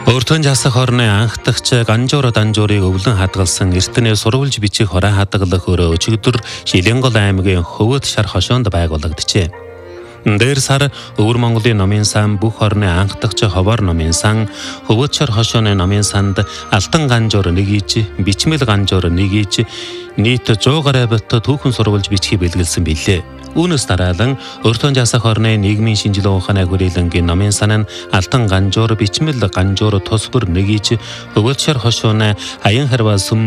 Өөртөө жасах орны анхдагч Ганжуур Данжуурыг өвлөн хадгалсан эртнээ сурвалж бичих хорой хадгалах өрөө өчигдөр Шилэнгол аймгийн Хөвөт шар хошоонд байгуулагджээ. Дээр сар Өвөр Монголын номын сан бүх орны анхдагч Ховор номын сан Хөвөт шар хошооны номын санд Алтан Ганжуур нэгийж, Бичмэл Ганжуур нэгийж нийт 100 гаруй бот түүхэн сурвалж бичгийг бэлгэлсэн билээ. Үүнээс дараалан Өөртөө жасах орны нийгмийн шинжилгээ ухааны хүрээлэнгийн номын сан нь Алтан Ганжуур, Бичмэл Ганжуур тус бүр нэгийж Хөвөт шар хошооны аян харваа сүм